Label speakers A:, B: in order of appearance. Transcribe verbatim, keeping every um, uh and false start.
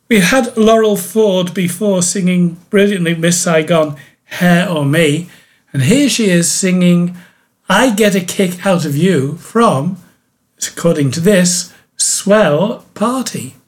A: We had Laurel Ford before singing brilliantly Miss Saigon, Hair or Me. And here she is singing I Get a Kick Out of You from, according to this, Swell Party.